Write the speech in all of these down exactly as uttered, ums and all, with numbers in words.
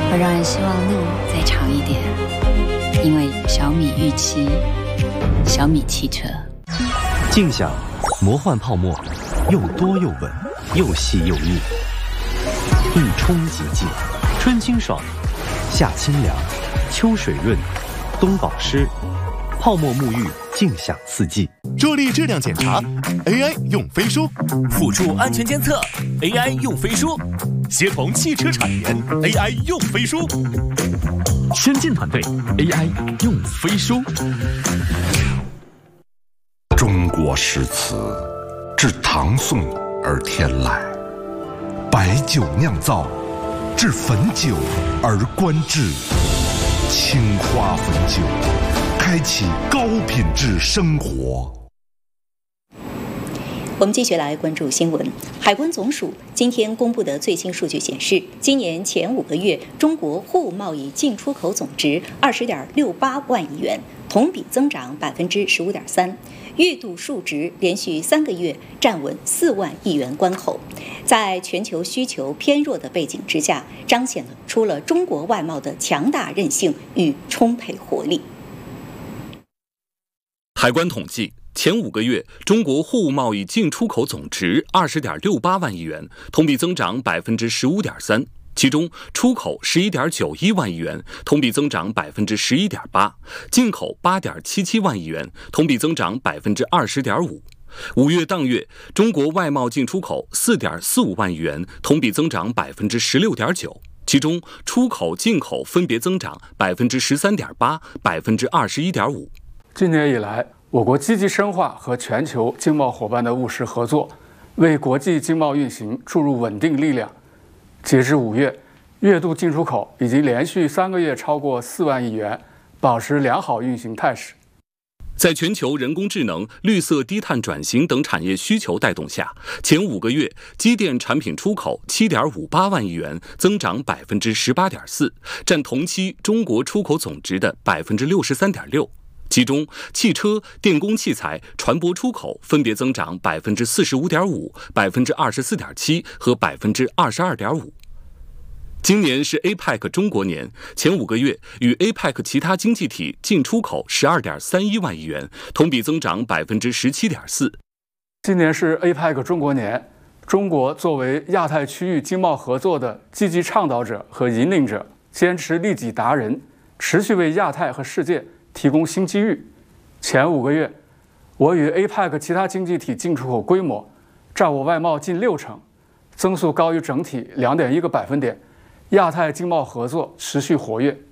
会让人希望路再长一点，因为小米预期，小米汽车。 静享魔幻泡沫，又多又稳，又细又密，一冲即净，春清爽，夏清凉，秋水润，冬保湿，泡沫沐浴，静享四季。 助力质量检查 ，A I 用飞书； 辅助安全监测 ，A I 用飞书；协同汽车产研 ，A I 用飞书； 先进团队 A I 用飞书。 中国诗词自唐宋而天来，白酒酿造，至汾酒而观致，青花汾酒，开启高品质生活。 我们继续来关注新闻。海关总署今天公布的最新数据显示，今年前五个月，中国货物贸易进出口总值二十点六八万亿元，同比增长百分之十五点三，月度数值连续三个月站稳四万亿元关口。在全球需求偏弱的背景之下，彰显了出了中国外贸的强大韧性与充沛活力。 海关统计，前五个月，中国货物贸易进出口总值二十点六八万亿元，同比增长百分之十五点三。其中，出口十一点九一万亿元，同比增长百分之十一点八；进口八点七七万亿元，同比增长百分之二十点五。五月当月，中国外贸进出口四点四五万亿元，同比增长百分之十六点九。其中，出口、进口分别增长百分之十三点八、百分之二十一点五。 今年以来，我国积极深化和全球经贸伙伴的务实合作，为国际经贸运行注入稳定力量。截至五月，月度进出口已经连续三个月超过四万亿元，保持良好运行态势。 在全球人工智能、绿色低碳转型等产业需求带动下，前五个月机电产品出口七点五八万亿元，增长百分之十八点四，占同期中国出口总值的百分之六十三点六。其中，汽车、电工器材、船舶出口分别增长百分之四十五点五、百分之二十四点七和百分之二十二点五。今年是 A P E C 中国年，前五个月与 A P E C 其他经济体进出口十二点三一万亿元，同比增长百分之十七点四。 今年是 A P E C 中国年，中国作为亚太区域经贸合作的积极倡导者和引领者，坚持利己达人，持续为亚太和世界提供新机遇。前五个月，我与 A P E C 其他经济体进出口规模占我外贸近六成，增速高于整体两点一个百分点。亚太经贸合作持续活跃。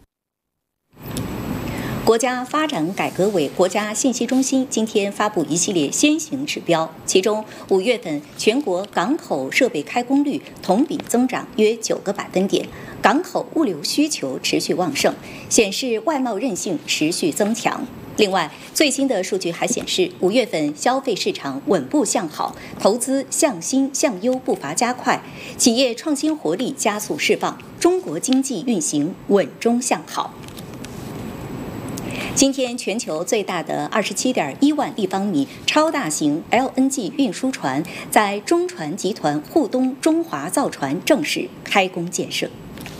国家发展改革委国家信息中心今天发布一系列先行指标，其中五月份全国港口设备开工率同比增长约九个百分点，港口物流需求持续旺盛，显示外贸韧性持续增强。另外，最新的数据还显示，五月份消费市场稳步向好，投资向新向优步伐加快，企业创新活力加速释放，中国经济运行稳中向好。今天，全球最大的二十七点一万立方米超大型 L N G 运输船在中船集团沪东中华造船正式开工建设。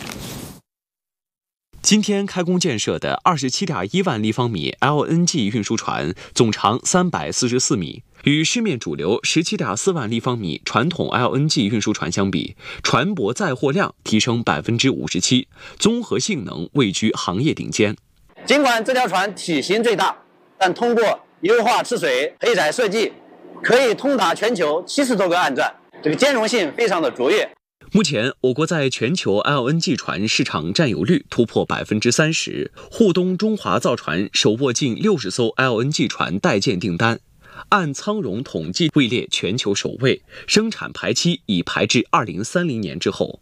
今天开工建设的二十七点一万立方米 L N G 运输船，总长三百四十四米，与市面主流十七点四万立方米传统 L N G 运输船相比，船舶载货量提升百分之五十七，综合性能位居行业顶尖。 尽管这条船体型最大，但通过优化吃水配载设计，可以通达全球七十多个岸站，这个兼容性非常的卓越。 目前，我国在全球 L N G 船市场占有率突破百分之三十，沪东中华造船手握近六十艘 L N G 船待建订单，按仓容统计位列全球首位，生产排期已排至二零三零年之后。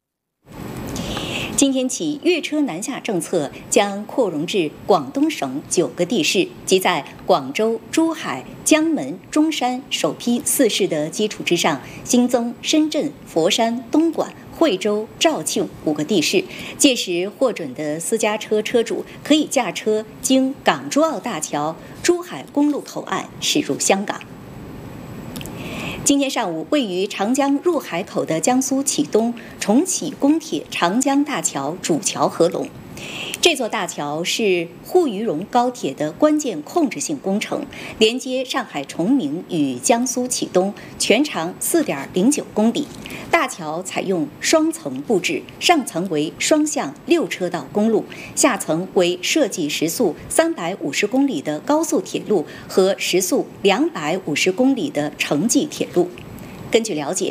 今天起，粤车南下政策将扩容至广东省九个地市，即在广州、珠海、江门、中山首批四市的基础之上，新增深圳、佛山、东莞、惠州、肇庆五个地市。届时获准的私家车车主可以驾车经港珠澳大桥、珠海公路口岸驶入香港。 今天上午，位于长江入海口的江苏启东重启公铁长江大桥主桥合龙。这座大桥是沪渝蓉高铁的关键控制性工程，连接上海崇明与江苏启东，全长 四点零九公里。大桥采用双层布置，上层为双向六车道公路，下层为设计时速三百五十公里的高速铁路和时速两百五十公里的城际铁路。根据了解，